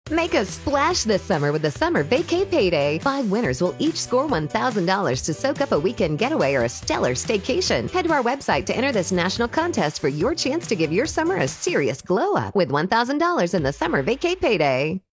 Make a splash this summer with the Summer Vacay Payday. 5 winners will each score $1,000 to soak up a weekend getaway or a stellar staycation. Head to our website to enter this national contest for your chance to give your summer a serious glow up with $1,000 in the Summer Vacay Payday.